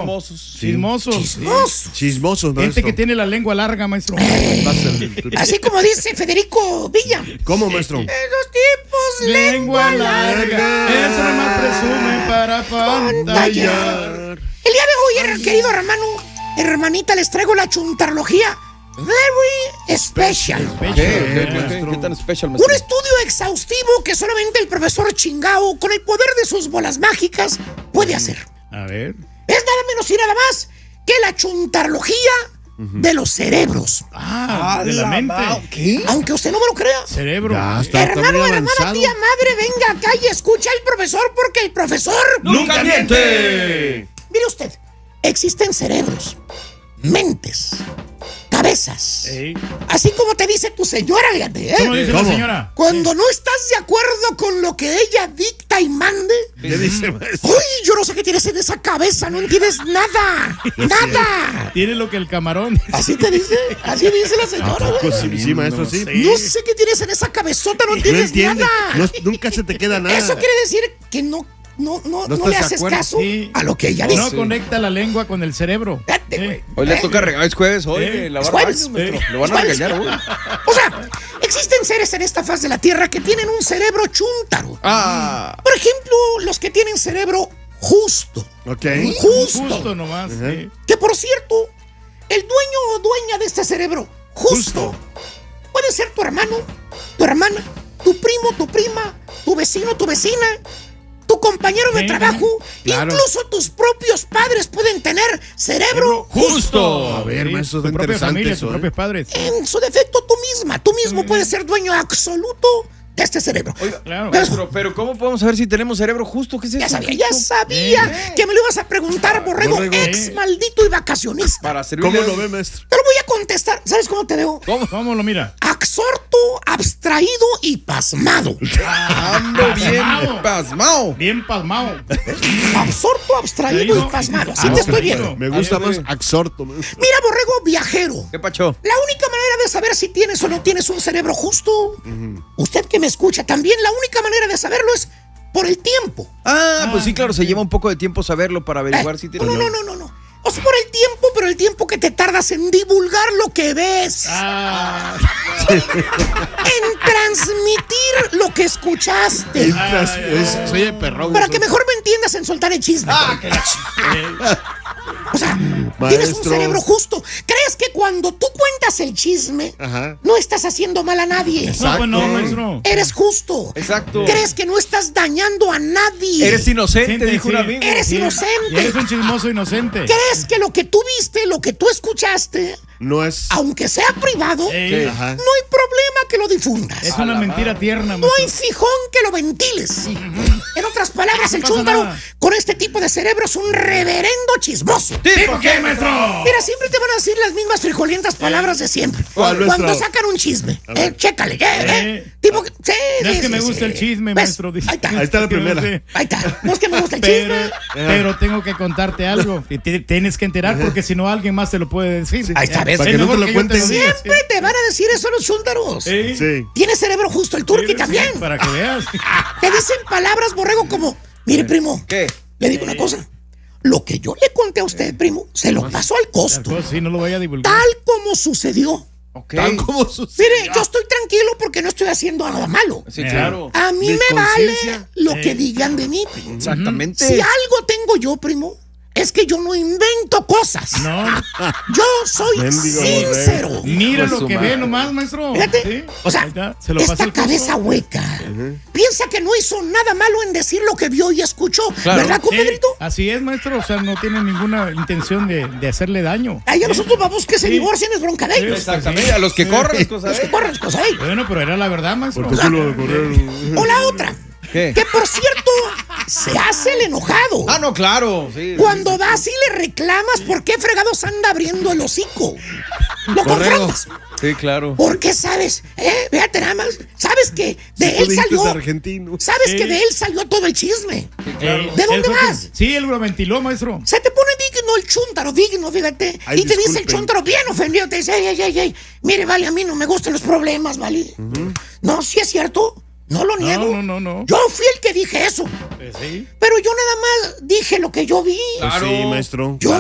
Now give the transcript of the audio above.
Chismosos. Chismosos, maestro. Gente que tiene la lengua larga, maestro. Así como dice Federico Villa. ¿Cómo, maestro? Los tipos lengua larga. Eso nomás presumen para pantallar. El día de hoy, querido hermanita, les traigo la chuntarología very special. ¿Qué tan special, maestro? Un estudio exhaustivo que solamente el profesor Chingao, con el poder de sus bolas mágicas, puede hacer. A ver. Es nada menos y nada más que la chuntarología de los cerebros. De la mente. ¿Qué? Aunque usted no me lo crea. Cerebro. Hermano, hermana, tía, madre, venga acá y escucha al profesor, porque el profesor ¡nunca miente! Mire usted, existen cerebros, mentes, cabezas. Así como te dice tu señora, fíjate, ¿Cómo dice la señora? Cuando no estás de acuerdo con lo que ella dicta y mande. ¿Qué dice, maestro? Uy, yo no sé qué tienes en esa cabeza, no entiendes nada. Nada. Tiene lo que el camarón. Así te dice, así dice la señora, güey. Sí, maestro, sí. No sé qué tienes en esa cabezota, no entiendes entiende. nada. Nunca se te queda nada. Eso quiere decir que no le haces caso a lo que ella dice. No conecta la lengua con el cerebro. Fíjate, güey. Hoy le toca regalar, es jueves, hoy. La Es barba, jueves. maestro. Lo van a regañar hoy. O sea, existen seres en esta faz de la Tierra que tienen un cerebro chúntaro. Por ejemplo, los que tienen cerebro justo. Ok. Justo nomás. Que por cierto, el dueño o dueña de este cerebro justo puede ser tu hermano, tu hermana, tu primo, tu prima, tu vecino, tu vecina, tu compañero de trabajo, incluso tus propios padres pueden tener cerebro justo. A ver, maestro, tu propia interesante familia, eso, tus propios padres. En su defecto, tú mismo puedes ser dueño absoluto de este cerebro. Oiga, Claro. pero ¿cómo podemos saber si tenemos cerebro justo? ¿Qué es eso? Ya sabía que me lo ibas a preguntar, borrego, ex maldito y vacacionista. Para servirle. ¿Cómo lo ve, maestro? Te lo voy a contestar. ¿Sabes cómo te veo? ¿Cómo lo mira? Absorto, abstraído y pasmado. Ando bien pasmado. Bien pasmado. Absorto, abstraído y pasmado. Así te estoy viendo. Me gusta más absorto. Mira, borrego viajero. ¿Qué pacho? La única manera de saber si tienes o no tienes un cerebro justo, usted que me escucha también, la única manera de saberlo es por el tiempo. Pues sí, claro, se lleva un poco de tiempo saberlo para averiguar si tiene. No. O sea, por el tiempo, pero el tiempo que te tardas en divulgar lo que ves. En transmitir lo que escuchaste. Soy el perro. Para que mejor me entiendas en soltar el chisme. O sea, tienes un cerebro justo. ¿Crees que cuando tú cuentas el chisme, no estás haciendo mal a nadie? No, maestro. Eres justo. Exacto. ¿Crees que no estás dañando a nadie? Eres inocente, dijo un sí. amigo. Eres inocente. Y eres un chismoso inocente. ¿Crees que lo que tú viste, lo que tú escuchaste, No es. aunque sea privado, no hay Ajá. problema que lo difundas? Es una mentira tierna, No hay maestro. fijón que lo ventiles. En otras palabras, el pasa chúntaro nada. con este tipo de cerebro es un reverendo chismoso. ¿Tipo qué, maestro? Mira, siempre te van a decir las mismas frijolientas palabras de siempre. ¿Cuál, Cuando maestro? sacan un chisme. Chécale. No es que me gusta el chisme, ¿Ves? maestro. Ahí está. Ahí está la primera. Ahí está. No es que me gusta el chisme. Pero tengo que contarte algo. Y tienes que enterar porque si no alguien más te lo puede decir. Ahí está, ¿ves? Para que no te lo cuenten. Siempre te van a decir eso los chúntaros. Sí. Tiene cerebro justo el turqui también. Para que veas. Te dicen palabras, borrego, como: mire, primo, ¿Qué? le digo una cosa. Lo que yo le conté a usted, primo, se lo pasó al costo. Sí, no lo voy a divulgar. Tal como sucedió. Ok. Tal como sucede. Mire, yo estoy tranquilo porque no estoy haciendo nada malo. Sí, claro. A mí ¿De me vale conciencia? lo que digan de mí, primo. Exactamente. Si algo tengo yo, primo, es que yo no invento cosas. No. Yo soy Mendigo sincero. Mira Hijo de lo su que madre. ve nomás, maestro. Fíjate, Sí, o sea, ahí está. Se lo pasa esta el costo. cabeza hueca piensa que no hizo nada malo en decir lo que vio y escuchó, Claro. ¿verdad, Sí, compadrito? así es, maestro. O sea, no tiene ninguna intención de hacerle daño. Ahí a nosotros vamos que se divorcien, es bronca de ellos. Exactamente. A los que corren las cosas. Los que corren, es cosa de ellos. Bueno, pero era la verdad, maestro. Por tu culo de correr. O la otra, ¿Qué? que por cierto, se hace el enojado. No, claro. Sí. Cuando vas y le reclamas por qué fregados anda abriendo el hocico. Lo confrontas. Sí, claro. Porque sabes, fíjate nada más, sabes que de Si tú él dijiste salió, argentino. sabes que de él salió todo el chisme. Eh, ¿De dónde él fue vas? Sí, él lo ventiló, maestro. Se te pone digno el chúntaro, digno, fíjate. Ay, y te dice el disculpen. chúntaro bien ofendido, te dice, ey, mire, vale, a mí no me gustan los problemas, vale. No, sí es cierto, no lo niego. No. Yo fui el que dije eso, Sí. pero yo nada más dije lo que yo vi. Claro. Sí, maestro. Yo